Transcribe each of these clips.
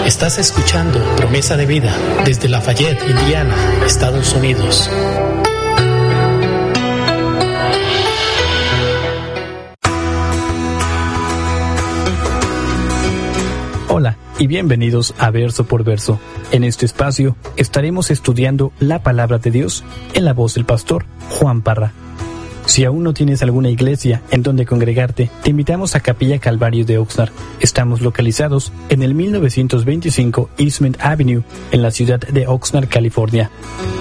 Estás escuchando Promesa de Vida desde Lafayette, Indiana, Estados Unidos. Hola y bienvenidos a Verso por Verso. En este espacio estaremos estudiando la palabra de Dios en la voz del pastor Juan Parra. Si aún no tienes alguna iglesia en donde congregarte, te invitamos a Capilla Calvario de Oxnard. Estamos localizados en el 1925 Eastman Avenue, en la ciudad de Oxnard, California.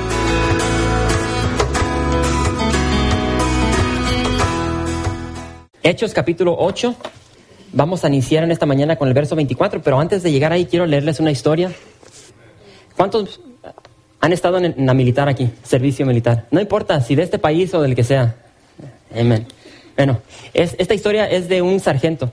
Hechos capítulo 8. Vamos a iniciar en esta mañana con el verso 24, pero antes de llegar ahí quiero leerles una historia. ¿Cuántos han estado en la militar aquí, servicio militar? No importa si de este país o del que sea. Amén. Bueno, esta historia es de un sargento.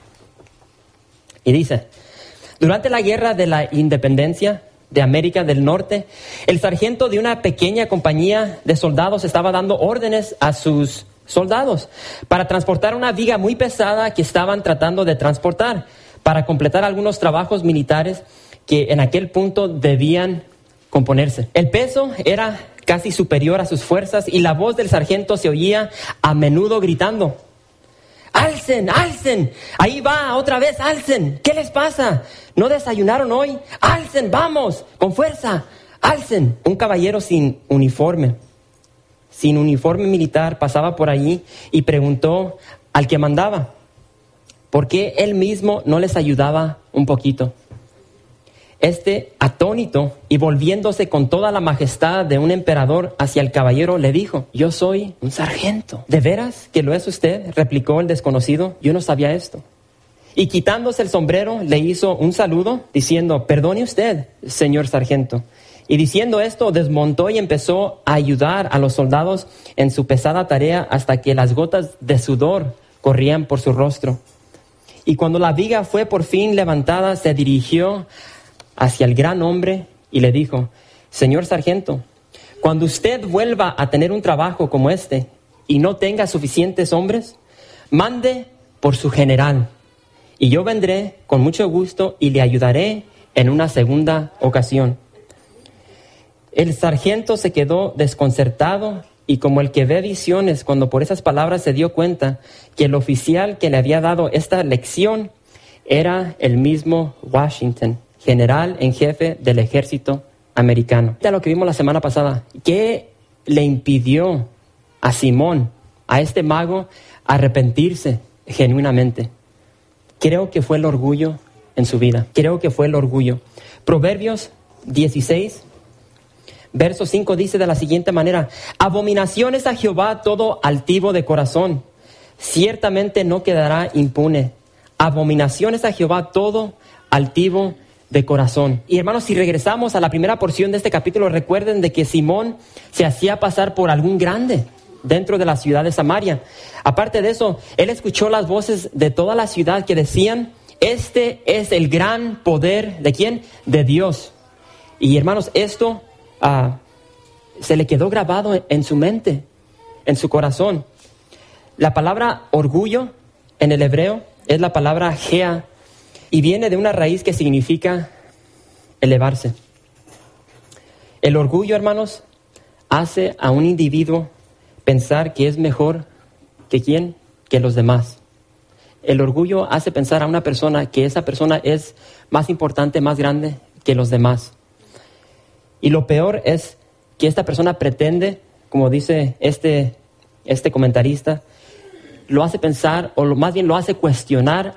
Y dice: durante la guerra de la independencia de América del Norte, el sargento de una pequeña compañía de soldados estaba dando órdenes a sus soldados para transportar una viga muy pesada que estaban tratando de transportar para completar algunos trabajos militares que en aquel punto debían componerse. El peso era casi superior a sus fuerzas y la voz del sargento se oía a menudo gritando: ¡Alcen, alcen! ¡Ahí va, otra vez, alcen! ¿Qué les pasa? ¿No desayunaron hoy? ¡Alcen, vamos! ¡Con fuerza! ¡Alcen! Un caballero sin uniforme militar pasaba por allí y preguntó al que mandaba por qué él mismo no les ayudaba un poquito. Este, atónito y volviéndose con toda la majestad de un emperador hacia el caballero, le dijo: yo soy un sargento. ¿De veras que lo es usted?, replicó el desconocido. Yo no sabía esto. Y quitándose el sombrero, le hizo un saludo diciendo: perdone usted, señor sargento. Y diciendo esto, desmontó y empezó a ayudar a los soldados en su pesada tarea hasta que las gotas de sudor corrían por su rostro. Y cuando la viga fue por fin levantada, se dirigió hacia el gran hombre y le dijo: señor sargento, cuando usted vuelva a tener un trabajo como este y no tenga suficientes hombres, mande por su general y yo vendré con mucho gusto y le ayudaré en una segunda ocasión. El sargento se quedó desconcertado y como el que ve visiones, cuando por esas palabras se dio cuenta que el oficial que le había dado esta lección era el mismo Washington, general en jefe del ejército americano. Ya lo que vimos la semana pasada, ¿qué le impidió a Simón, a este mago, arrepentirse genuinamente? Creo que fue el orgullo en su vida. Creo que fue el orgullo. Proverbios 16, verso 5 dice de la siguiente manera: abominación es a Jehová todo altivo de corazón, ciertamente no quedará impune. Abominación es a Jehová todo altivo de corazón. Y hermanos, si regresamos a la primera porción de este capítulo, recuerden de que Simón se hacía pasar por algún grande dentro de la ciudad de Samaria. Aparte de eso, él escuchó las voces de toda la ciudad que decían: este es el gran poder, ¿de quién? De Dios. Y hermanos, esto se le quedó grabado en su mente, en su corazón. La palabra orgullo en el hebreo es la palabra gea y viene de una raíz que significa elevarse. El orgullo, hermanos, hace a un individuo pensar que es mejor que quién, que los demás. El orgullo hace pensar a una persona que esa persona es más importante, más grande que los demás. Y lo peor es que esta persona pretende, como dice este comentarista, lo hace pensar, o más bien lo hace cuestionar